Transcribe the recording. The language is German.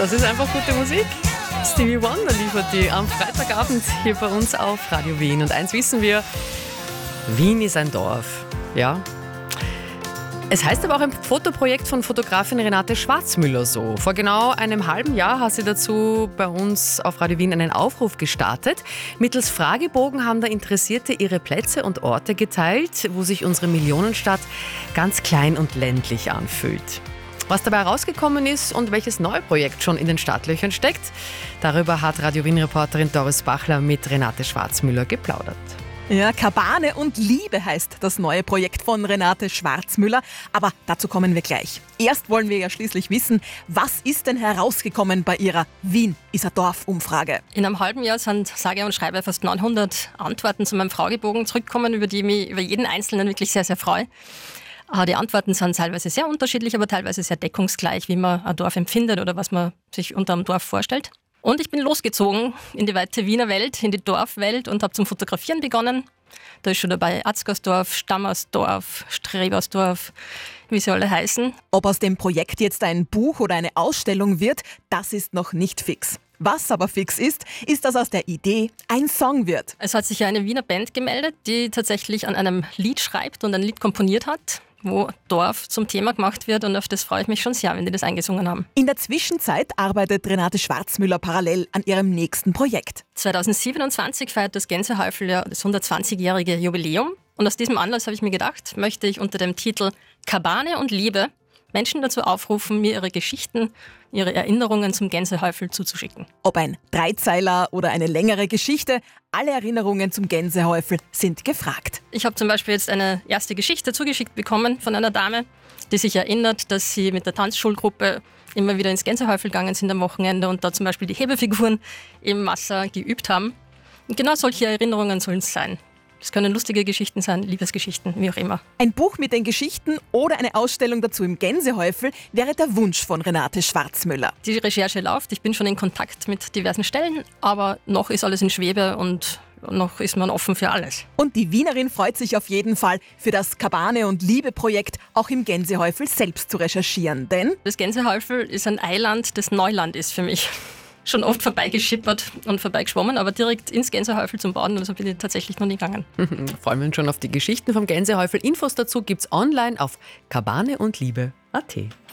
Das ist einfach gute Musik. Stevie Wonder liefert die am Freitagabend hier bei uns auf Radio Wien. Und eins wissen wir, Wien ist ein Dorf. Ja. Es heißt aber auch ein Fotoprojekt von Fotografin Renate Schwarzmüller so. Vor genau einem halben Jahr hat sie dazu bei uns auf Radio Wien einen Aufruf gestartet. Mittels Fragebogen haben da Interessierte ihre Plätze und Orte geteilt, wo sich unsere Millionenstadt ganz klein und ländlich anfühlt. Was dabei herausgekommen ist und welches neue Projekt schon in den Startlöchern steckt, darüber hat Radio Wien-Reporterin Doris Bachler mit Renate Schwarzmüller geplaudert. Ja, Kabane und Liebe heißt das neue Projekt von Renate Schwarzmüller. Aber dazu kommen wir gleich. Erst wollen wir ja schließlich wissen, was ist denn herausgekommen bei ihrer Wien ist ein Dorf-Umfrage? In einem halben Jahr sind sage und schreibe fast 900 Antworten zu meinem Fragebogen zurückgekommen, über die ich mich über jeden Einzelnen wirklich sehr, sehr freue. Die Antworten sind teilweise sehr unterschiedlich, aber teilweise sehr deckungsgleich, wie man ein Dorf empfindet oder was man sich unter einem Dorf vorstellt. Und ich bin losgezogen in die weite Wiener Welt, in die Dorfwelt und habe zum Fotografieren begonnen. Da ist schon dabei Atzgersdorf, Stammersdorf, Strebersdorf, wie sie alle heißen. Ob aus dem Projekt jetzt ein Buch oder eine Ausstellung wird, das ist noch nicht fix. Was aber fix ist, dass aus der Idee ein Song wird. Es hat sich ja eine Wiener Band gemeldet, die tatsächlich an einem Lied schreibt und ein Lied komponiert hat, wo Dorf zum Thema gemacht wird, und auf das freue ich mich schon sehr, wenn die das eingesungen haben. In der Zwischenzeit arbeitet Renate Schwarzmüller parallel an ihrem nächsten Projekt. 2027 feiert das Gänsehäufel ja das 120-jährige Jubiläum. Und aus diesem Anlass habe ich mir gedacht, möchte ich unter dem Titel Kabane und Liebe Menschen dazu aufrufen, mir ihre Geschichten, ihre Erinnerungen zum Gänsehäufel zuzuschicken. Ob ein Dreizeiler oder eine längere Geschichte, alle Erinnerungen zum Gänsehäufel sind gefragt. Ich habe zum Beispiel jetzt eine erste Geschichte zugeschickt bekommen von einer Dame, die sich erinnert, dass sie mit der Tanzschulgruppe immer wieder ins Gänsehäufel gegangen sind am Wochenende und da zum Beispiel die Hebefiguren im Wasser geübt haben. Und genau solche Erinnerungen sollen es sein. Es können lustige Geschichten sein, Liebesgeschichten, wie auch immer. Ein Buch mit den Geschichten oder eine Ausstellung dazu im Gänsehäufel wäre der Wunsch von Renate Schwarzmüller. Die Recherche läuft, ich bin schon in Kontakt mit diversen Stellen, aber noch ist alles in Schwebe und noch ist man offen für alles. Und die Wienerin freut sich auf jeden Fall, für das Kabane- und Liebe-Projekt auch im Gänsehäufel selbst zu recherchieren, denn das Gänsehäufel ist ein Eiland, das Neuland ist für mich. Schon oft vorbeigeschippert und vorbeigeschwommen, aber direkt ins Gänsehäufel zum Baden, also bin ich tatsächlich noch nie gegangen. Freuen wir uns schon auf die Geschichten vom Gänsehäufel. Infos dazu gibt's online auf kabaneundliebe.at.